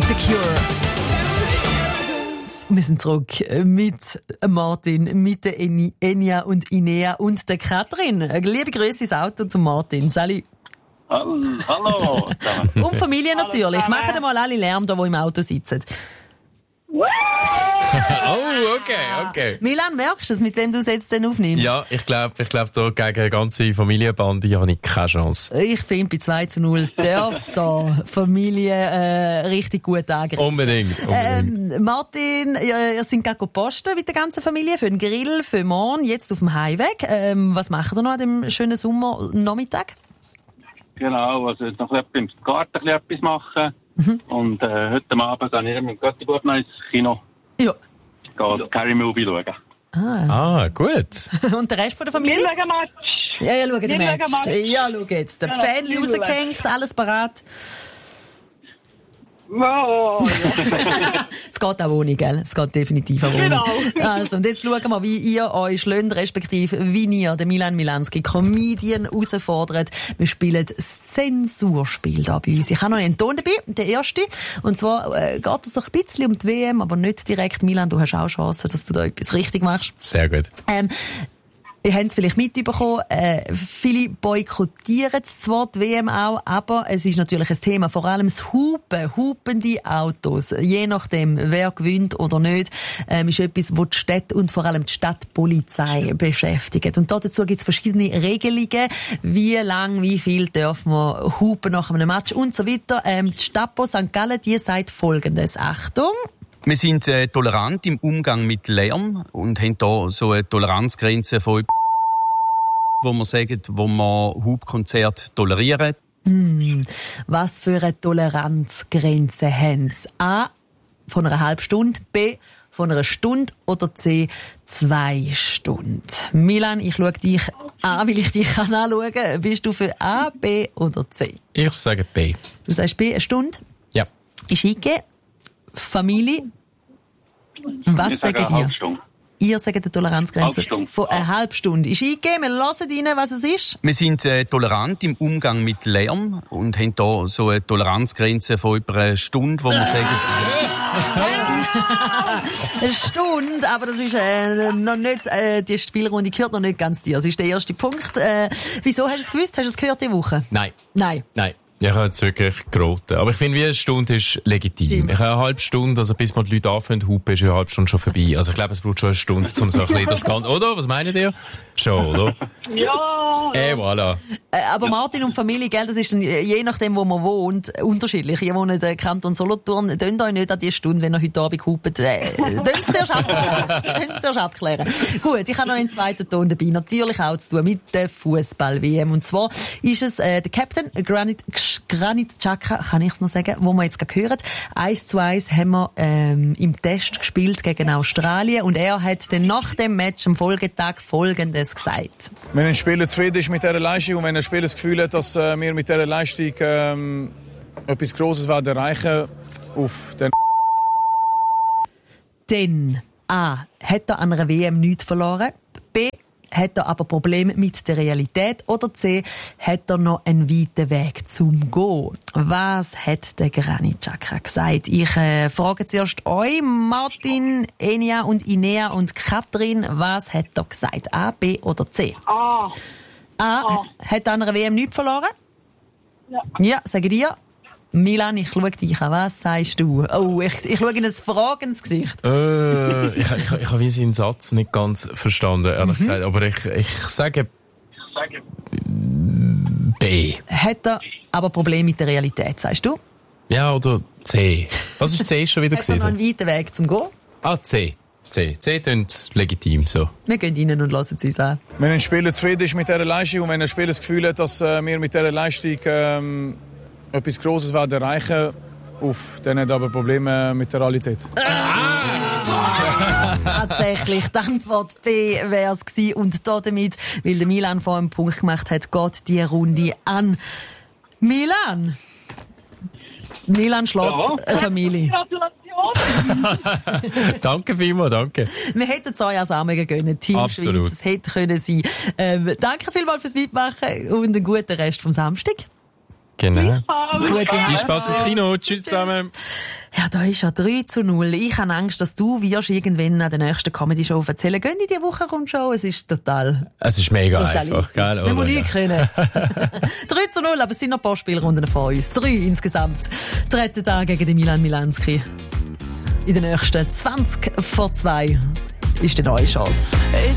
Secure. Wir sind zurück mit Martin, mit der Enya und Inea und der Katrin. Liebe Grüße ins Auto zum Martin. Sali. Hallo. Und Familie natürlich. Machen mal alle Lärm, die im Auto sitzen. Oh, okay. Milan, merkst du es, mit wem du es jetzt denn aufnimmst? Ja, ich glaube, da gegen eine ganze Familienbande habe ich keine Chance. Ich finde, bei 2:0 darf da Familie richtig gut angreifen. Unbedingt. Martin, ihr seid gerade posten mit der ganzen Familie für den Grill, für morgen, jetzt auf dem Heimweg. Was macht ihr noch an dem schönen Sommernachmittag? Genau, also jetzt noch beim Garten etwas machen. Und heute Abend gehe ich mit Götti noch ins Kino. Ja. Gehe Carrie Movie schauen. Ah, gut. Und der Rest von der Familie? Wir schauen Match. Ja, schau den Match. Ja, schau jetzt. Der Fan rausgehängt, alles parat. Wow. Es geht auch ohne, gell? Es geht definitiv auch ohne. Genau. Also, und jetzt schauen wir mal, wie ihr euch löhnt, respektive wie ihr den Milan Milanski Comedian herausfordert. Wir spielen das Zensurspiel da bei uns. Ich habe noch einen Ton dabei, der erste. Und zwar geht es so ein bisschen um die WM, aber nicht direkt. Milan, du hast auch Chancen, dass du da etwas richtig machst. Sehr gut. Ihr habt es vielleicht mitbekommen, viele boykottieren zwar die WM auch, aber es ist natürlich ein Thema, vor allem das hupende Autos, je nachdem, wer gewinnt oder nicht, ist etwas, was die Städte und vor allem die Stadtpolizei beschäftigt. Und dazu gibt es verschiedene Regelungen, wie lang, wie viel dürfen wir hupen nach einem Match und so weiter. Die Stapo St. Gallen, die sagt Folgendes, Achtung. Wir sind tolerant im Umgang mit Lärm und haben hier so eine Toleranzgrenze von wo wir sagen, wo wir Hubkonzerte tolerieren. Was für eine Toleranzgrenze haben Sie? A, von einer halben Stunde, B, von einer Stunde oder C, 2 Stunden. Milan, ich schaue dich an, weil ich dich anschauen kann. Bist du für A, B oder C? Ich sage B. Du sagst B, eine Stunde? Ja. Ist eingegeben. Familie? Was sagt ihr? Ihr sagt eine Toleranzgrenze von einer halben Stunde. Ist eingegeben, wir hören rein, was es ist. Wir sind tolerant im Umgang mit Lärm und haben hier so eine Toleranzgrenze von über einer Stunde, wo wir sagen... Eine Stunde, aber das ist noch nicht, die Spielrunde gehört noch nicht ganz dir. Das ist der erste Punkt. Wieso hast du es gewusst? Hast du es gehört diese Woche? Nein. Nein. Ich habe jetzt wirklich geraten. Aber ich finde, wie eine Stunde ist legitim. Ich habe eine halbe Stunde, also bis man die Leute anfangen, hupen, ist eine halbe Stunde schon vorbei. Also ich glaube, es braucht schon eine Stunde, um so ein bisschen das Ganze... Oder? Was meint ihr? Schon, oder? Ja. Voilà. Aber Martin und Familie, gell, das ist je nachdem, wo man wohnt, unterschiedlich. Ihr wohnt in der Kanton Solothurn, tönt euch nicht an die Stunde, wenn ihr heute Abend hupt. Tönt es zuerst abklären. Gut, ich habe noch einen zweiten Ton dabei. Natürlich auch zu tun mit der Fußball-WM. Und zwar ist es der Captain Granit Xhaka, kann ich es noch sagen, wo wir jetzt gerade hören. 1:1 haben wir im Test gespielt gegen Australien und er hat dann nach dem Match am Folgetag Folgendes gesagt. Wenn ein Spieler zufrieden ist mit dieser Leistung und wenn ein Spieler das Gefühl hat, dass wir mit dieser Leistung etwas Grosses werden erreichen auf den... Dann A. Hat er an einer WM nichts verloren? B. Hat er aber Probleme mit der Realität? Oder C. Hat er noch einen weiten Weg zum Gehen? Was hat der Granit Xhaka gesagt? Ich frage zuerst euch, Martin, Enya und Inea und Katrin, was hat er gesagt? A, B oder C? A. Hat er an einer WM nichts verloren? Ja. Ja, sage dir. Milan, ich schaue dich an. Was sagst du? Oh, ich schaue in das Fragen ins Gesicht. Ich habe seinen Satz nicht ganz verstanden, ehrlich gesagt. Aber ich sage B. Hat er aber Probleme mit der Realität, sagst du? Ja, oder C. Was ist C schon wieder gewesen? Hat er noch einen weiten Weg zum Gehen? Ah, C. C tönt legitim so. Wir gehen rein und lassen es uns an. Wenn ein Spieler zufrieden ist mit dieser Leistung und wenn ein Spieler das Gefühl hat, dass wir mit dieser Leistung etwas Grosses werden erreichen, dann hat er aber Probleme mit der Realität. Tatsächlich, die Antwort B wäre es gewesen. Und damit, weil der Milan vor einem Punkt gemacht hat, geht die Runde an Milan. Milan schlägt eine Familie. Danke vielmals, danke. Wir hätten es euch als Arme gegönnt. Team Absolut. Schweiz, es hätte können sein. Danke vielmals fürs Mitmachen und einen guten Rest vom Samstag. Genau. Gute Viel Spaß im Kino. Tschüss zusammen. Ja, da ist ja 3-0. Ich habe Angst, dass du wirst irgendwann an der nächsten Comedy-Show erzählen. Gehen in die Woche-Rundschau. Es ist total mega einfach, easy. Gell? Wir müssen nichts können. 3-0, aber es sind noch ein paar Spielrunden vor uns. 3 insgesamt. Dritter Tag gegen den Milan Milanski. In den nächsten 20 vor 2 ist die neue Chance.